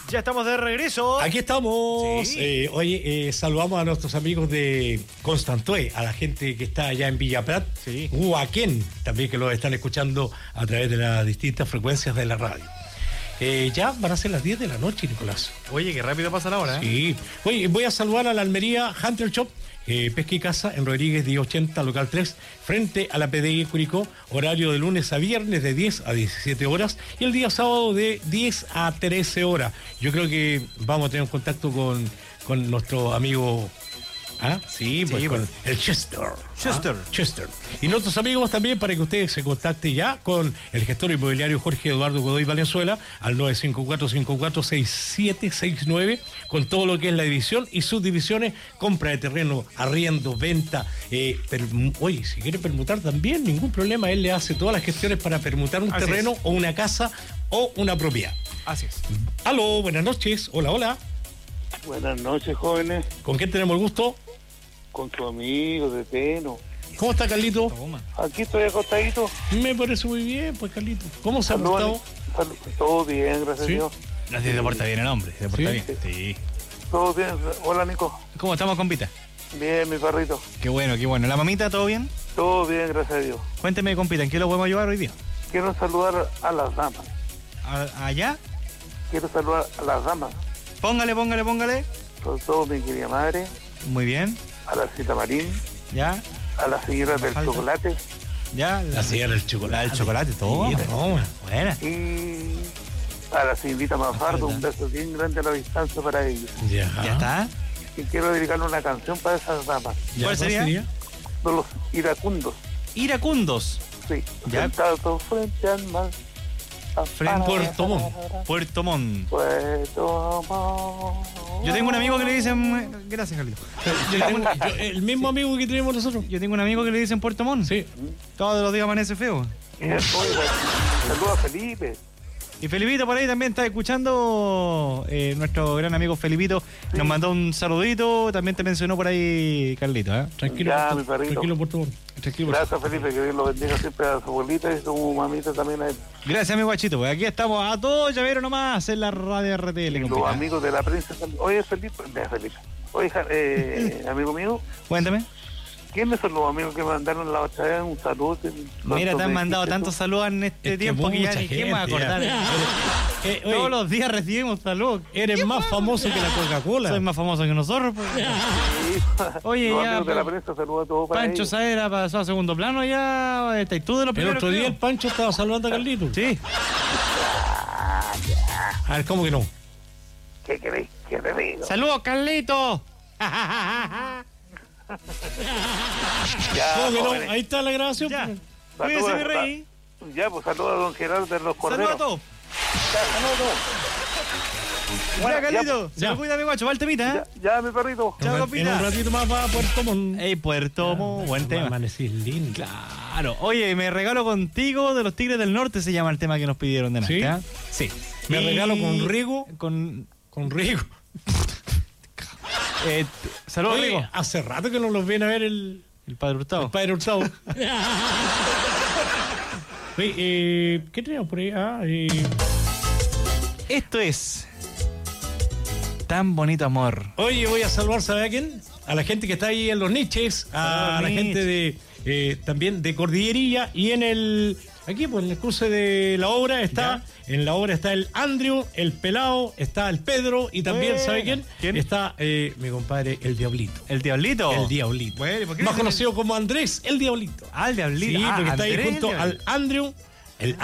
Ya estamos de regreso. Aquí estamos. Sí. Oye, saludamos a nuestros amigos de Constantué, a la gente que está allá en Villa Prat, Sí. Huaquén, también que lo están escuchando a través de las distintas frecuencias de la radio. Ya van a ser las 10 de la noche, Nicolás. Oye, qué rápido pasa la hora, ¿eh? Sí. Oye, voy a saludar a la Almería Hunter Shop, Pesca y Caza, en Rodríguez 1080, local 3, frente a la PDI Curicó, horario de lunes a viernes de 10 a 17 horas y el día sábado de 10 a 13 horas. Yo creo que vamos a tener un contacto con nuestro amigo... ¿Ah? Sí, pues Sí, con el Chester. Chester. Chester. Y nuestros amigos también para que ustedes se contacten ya con el gestor inmobiliario Jorge Eduardo Godoy Valenzuela al 954-546769 con todo lo que es la división y subdivisiones, compra de terreno, arriendo, venta. Oye, si quiere permutar también, ningún problema. Él le hace todas las gestiones para permutar un Así terreno es. o una casa o una propiedad. Así es. Aló, buenas noches. Hola, hola. Buenas noches, jóvenes. ¿Con quién tenemos el gusto? Con tu amigo de Teno. ¿Cómo está, Carlito? Toma. Aquí estoy acostadito. Me parece muy bien, pues, Carlito. ¿Cómo se ha portado? Todo bien, gracias Sí. a Dios. Gracias, se porta bien el hombre. Se porta Sí. bien. Sí. Todo bien. Hola, Nico. ¿Cómo estamos, compita? Bien, mi perrito. Qué bueno, qué bueno. ¿La mamita todo bien? Todo bien, gracias a Dios. Cuénteme, compita, ¿en qué lo podemos ayudar hoy día? Quiero saludar a las damas. ¿Allá? Quiero saludar a las damas. Póngale. Sobre todo mi querida madre, Muy bien. a la Cita Marín, ¿Ya? a la señora del Falta. chocolate ¿Ya? La señora del chocolate. La del chocolate, todo. Sí, toma. Buena. y a la señorita Mafardo. Un beso bien grande a la distancia para ellos. Ya. ¿Ya está? Y quiero dedicarle una canción para esas damas. Ya, ¿Cuál sería? De los iracundos. Iracundos. Sí, Ya. sentado frente al mar. Frente a Puerto Montt. Puerto Montt. Puerto Montt. Yo tengo un amigo que le dicen... Gracias, Carlito. El mismo amigo que tenemos nosotros. Yo tengo un amigo que le dicen Puerto Montt. Sí. Todos los días amanece feo. Saludos a Felipe. Y Felipito por ahí también está escuchando. Nuestro gran amigo Felipito nos mandó un saludito. También te mencionó por ahí, Carlito. Tranquilo, Ya, por- mi perrito. tranquilo, por favor. Tranquilo. Gracias, Felipe, que Dios lo bendiga siempre a su abuelita y su mamita también a él. Gracias, mi guachito. Pues aquí estamos a todo llavero nomás en la radio RTL. Y los compita. amigos de la prensa también. Oye, Felipe. Oye, amigo mío, Cuéntame. ¿quiénes son los amigos que me mandaron la otra vez un saludo? Mira, te han me mandado dijiste tantos tú? saludos en este tiempo que ya mucha ni quién me va a gente, acordar. ya. Oye, Todos los días recibimos saludos. eres más famoso que la Coca-Cola. Soy más famoso que nosotros. Pues. Sí. Oye, Los ya, amigos de la pero- prensa, saludos a todos para Pancho ellos. Saera pasó a segundo plano ya. ¿Estás tú de los El primeros? otro día creo? el Pancho estaba saludando a Carlito. Sí. A ver, ¿cómo que no? ¿Qué queréis que te diga? ¡Saludos, Carlito! Ya, ¿Cómo que jóvenes. no? Ahí está la grabación. Ya. pues. Cuídese, mi rey. Ya, pues saludos a don Gerardo de los Saludos Corderos. a todos. Ya, saludos. Ya, Carlito. Se ya. me cuida, mi guacho. Va el temita, ¿eh? Ya, mi perrito. Chao, En compita. un ratito más va a Puerto Montt. Ey, Puerto Montt, buen tema. Amanecís lindo. Claro. Oye, me regalo contigo de los Tigres del Norte, se llama el tema que nos pidieron de ¿Sí? Nasta. Sí. Me regalo con Rigo. Con... Rigo. Saludos, Oye, Rigo. hace rato que no los viene a ver el El Padre Hurtado. Padre Hurtado. Oye, ¿qué tenemos por ahí? Esto es... Tan bonito amor. Oye, voy a saludar, ¿sabe a quién? A la gente que está ahí en los niches, a la gente de también de Cordillería y en el... Aquí, pues, en el cruce de la obra está... En la obra está el Andrew, el Pelao, está el Pedro y también, Buena. ¿sabe quién? ¿Quién? Está mi compadre, el Diablito. ¿El Diablito? El Diablito. Bueno, ¿y por qué Más le dicen conocido como Andrés, el Diablito. Ah, el Diablito. Sí, porque está ahí Andrés, junto el al Diablito. Andrew